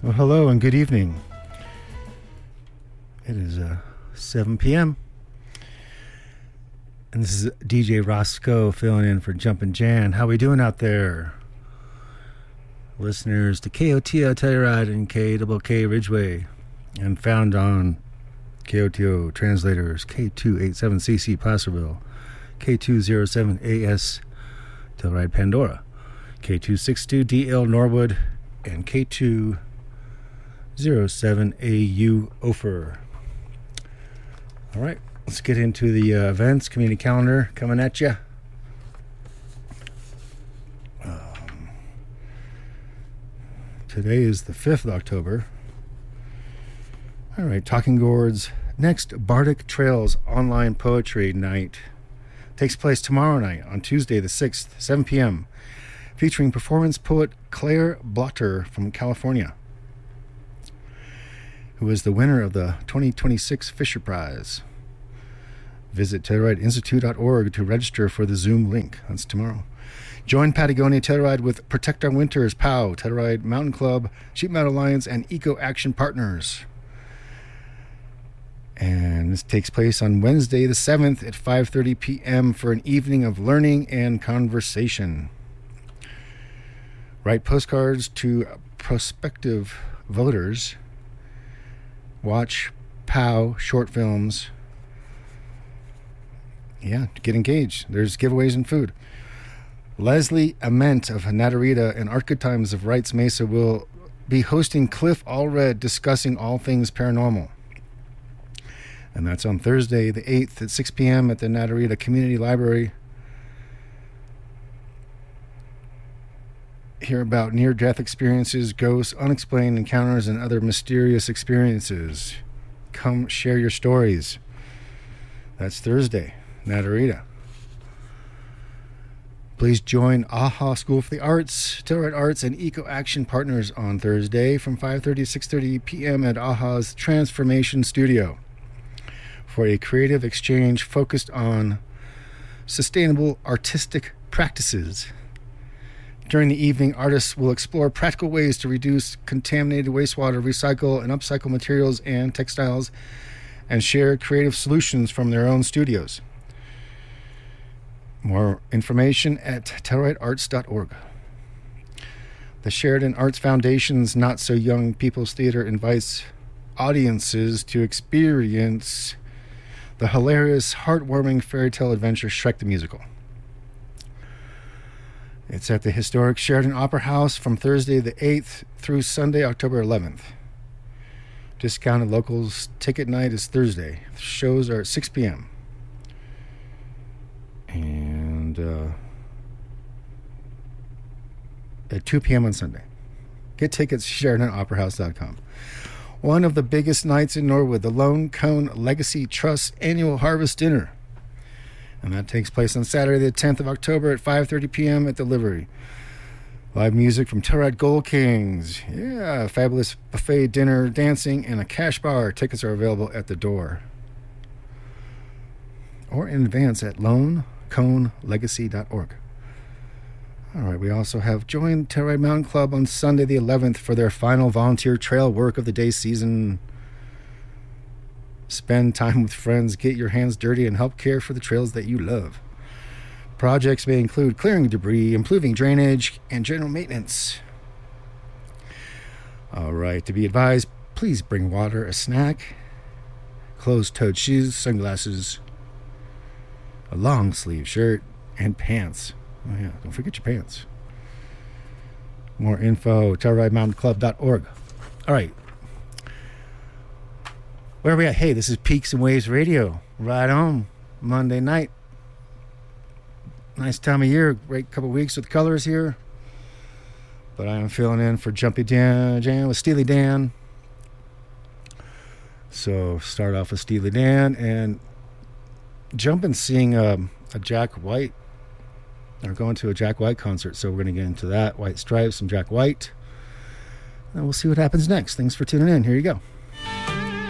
Well, hello and good evening. It is 7 p.m. And this is DJ Roscoe filling in for Jumpin' Jan. How we doing out there? Listeners to KOTO Telluride and KKK Ridgeway. And found on KOTO translators K287CC Placerville, K207AS Telluride Pandora, K262DL Norwood, and K207AU Ophir. All right, let's get into the events, community calendar coming at you. Today is the 5th of October. All right, Talking Gourds next Bardic Trails online poetry night takes place tomorrow night on Tuesday the 6th, 7 p.m., featuring performance poet Claire Blotter from California, who is the winner of the 2026 Fisher Prize. Visit TellurideInstitute.org to register for the Zoom link. That's tomorrow. Join Patagonia Telluride with Protect Our Winters, POW, Telluride Mountain Club, Sheep Meadow Alliance, and Eco Action Partners. And this takes place on Wednesday the 7th at 5:30 p.m. for an evening of learning and conversation. Write postcards to prospective voters. Watch POW short films. Yeah, get engaged. There's giveaways and food. Leslie Ament of Natarita and Art Good Times of Wrights Mesa will be hosting Cliff Allred discussing all things paranormal. And that's on Thursday the 8th at 6 p.m. at the Natarita Community Library. Hear about near-death experiences, ghosts, unexplained encounters, and other mysterious experiences. Come share your stories. That's Thursday, Natarita. Please join AHA School for the Arts, Telluride Arts, and Eco Action Partners on Thursday from 5:30 to 6:30 p.m. at AHA's Transformation Studio for a creative exchange focused on sustainable artistic practices. During the evening, artists will explore practical ways to reduce contaminated wastewater, recycle and upcycle materials and textiles, and share creative solutions from their own studios. More information at TellurideArts.org. The Sheridan Arts Foundation's Not So Young People's Theater invites audiences to experience the hilarious, heartwarming fairy tale adventure Shrek the Musical. It's at the historic Sheridan Opera House from Thursday the 8th through Sunday, October 11th. Discounted locals ticket night is Thursday. The shows are at 6 p.m. And at 2 p.m. on Sunday. Get tickets at SheridanOperaHouse.com. One of the biggest nights in Norwood, the Lone Cone Legacy Trust Annual Harvest Dinner. And that takes place on Saturday the 10th of October at 5:30 p.m. at the Livery. Live music from Telluride Gold Kings. Yeah, fabulous buffet dinner, dancing, and a cash bar. Tickets are available at the door or in advance at LoneConeLegacy.org. All right, we also have joined Telluride Mountain Club on Sunday the 11th for their final volunteer trail work of the day season. Spend time with friends, get your hands dirty, and help care for the trails that you love. Projects may include clearing debris, improving drainage, and general maintenance. All right, to be advised, please bring water, a snack, closed-toed shoes, sunglasses, a long-sleeve shirt, and pants. Oh, yeah, don't forget your pants. More info, TellurideMountainClub.org. All right. Where are we at? Hey, this is Peaks and Waves Radio. Right on. Monday night. Nice time of year. Great couple weeks with colors here. But I am filling in for Jumpy Jan with Steely Dan. So start off with Steely Dan and jump and seeing a Jack White. They're going to a Jack White concert, so we're going to get into that. White Stripes, some Jack White. And we'll see what happens next. Thanks for tuning in. Here you go.